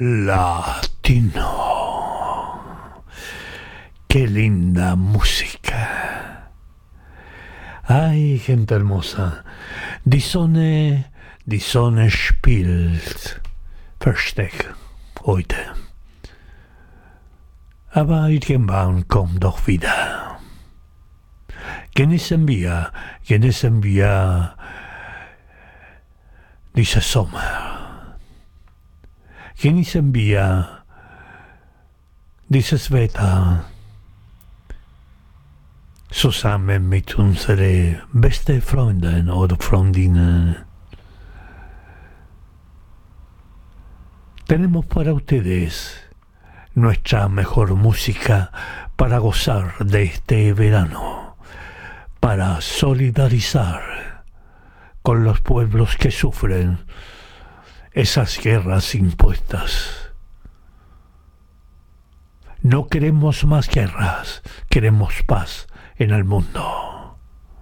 Latino. Qué linda música. Ay, gente hermosa. Die Sonne spielt Versteck heute. Aber irgendwann kommt doch wieder. Genießen wir diesen Sommer. Genießen wir dieses Wetter zusammen mit unseren besten Freunden oder Freundinnen. Tenemos para ustedes nuestra mejor música para gozar de este verano, para solidarizar con los pueblos que sufren esas guerras impuestas. No queremos más guerras, queremos paz en el mundo.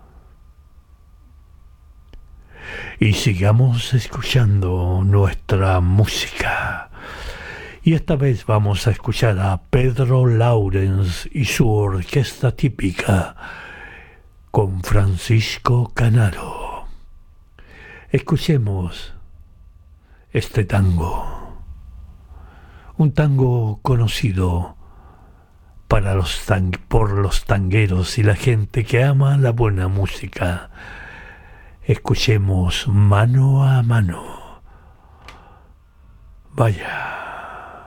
Y sigamos escuchando nuestra música. Y esta vez vamos a escuchar a Pedro Lawrence y su orquesta típica con Francisco Canaro. Escuchemos este tango, un tango conocido por los tangueros y la gente que ama la buena música. Escuchemos Mano a Mano. Vaya.